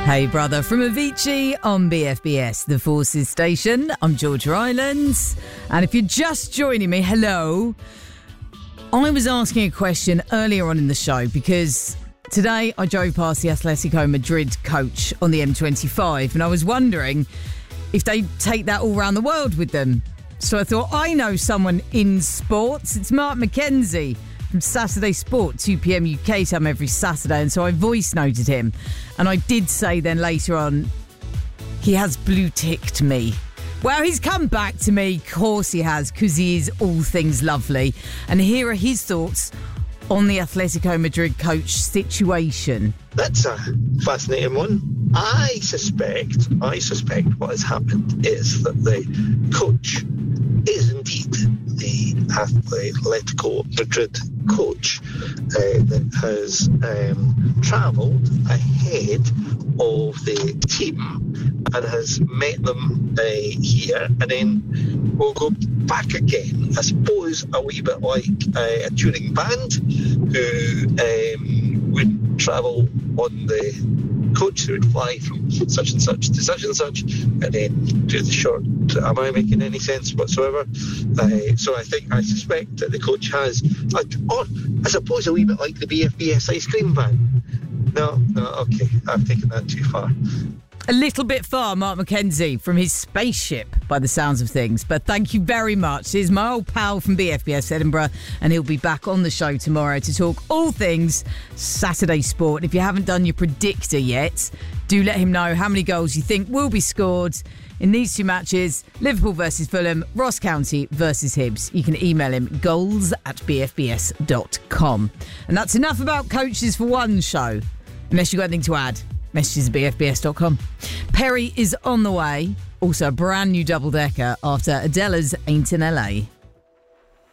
Hey brother from Avicii on BFBS, the Forces station. I'm Georgia Islands. And if you're just joining me, hello. I was asking a question earlier on in the show because today I drove past the Atletico Madrid coach on the M25 and I was wondering if they take that all around the world with them. So I thought, I know someone in sports. It's Mark McKenzie from Saturday Sport, 2 p.m. UK time every Saturday. And so I voice noted him. And I did say then later on, he has blue ticked me. Well, he's come back to me. Of course he has, because he is all things lovely. And here are his thoughts on the Atletico Madrid coach situation. That's a fascinating one. I suspect what has happened is that the coach is indeed the Atletico Madrid coach that has travelled ahead of the team and has met them here, and then we'll go back again. I suppose a wee bit like a touring band who would travel on the coach who would fly from such and such to such and such and then do the short. Am I making any sense whatsoever? So I suspect that the coach has, or I suppose a wee bit like the BFBS ice cream van. No, okay, I've taken that too far. A little bit far, Mark McKenzie, from his spaceship, by the sounds of things. But thank you very much. He's my old pal from BFBS Edinburgh, and he'll be back on the show tomorrow to talk all things Saturday Sport. If you haven't done your predictor yet, do let him know how many goals you think will be scored in these two matches, Liverpool versus Fulham, Ross County versus Hibs. You can email him goals@bfbs.com. And that's enough about coaches for one show, unless you've got anything to add. Messages at bfbs.com. Perry is on the way. Also a brand new double-decker after Adela's Ain't in LA.